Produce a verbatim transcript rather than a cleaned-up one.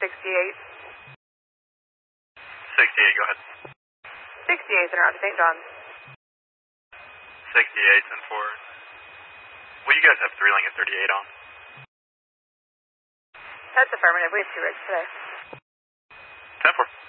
sixty-eight. sixty-eight, go ahead. sixty-eight and around Saint John's. sixty-eight and four. Will you guys have three Lincoln thirty-eight on? That's affirmative. We have two rigs today. ten four.